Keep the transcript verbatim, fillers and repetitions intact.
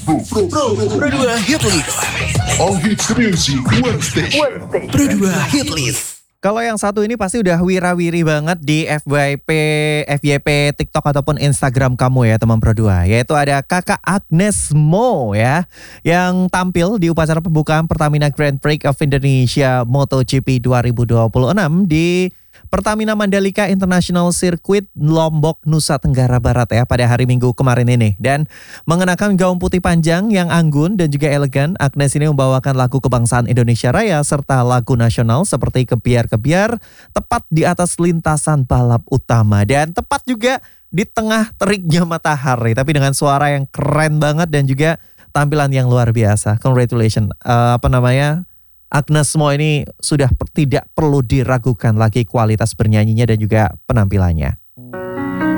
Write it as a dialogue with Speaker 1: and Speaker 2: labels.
Speaker 1: Pro, Pro, Pro dua Hit List.
Speaker 2: All hits music, one station.
Speaker 1: Pro dua Hit List.
Speaker 3: Kalau yang satu ini pasti udah wirawiri banget di F Y P, F Y P, TikTok ataupun Instagram kamu ya teman Pro dua. Yaitu ada kakak Agnes Mo ya. Yang tampil di upacara pembukaan Pertamina Grand Prix of Indonesia MotoGP dua ribu dua puluh enam di Pertamina Mandalika International Circuit Lombok, Nusa Tenggara Barat ya pada hari Minggu kemarin ini. Dan mengenakan gaun putih panjang yang anggun dan juga elegan, Agnes ini membawakan lagu kebangsaan Indonesia Raya serta lagu nasional seperti Kebiar-Kebiar tepat di atas lintasan balap utama. Dan tepat juga di tengah teriknya matahari, tapi dengan suara yang keren banget dan juga tampilan yang luar biasa. Congratulations, uh, apa namanya? Agnes Mo ini sudah per, tidak perlu diragukan lagi kualitas bernyanyinya dan juga penampilannya.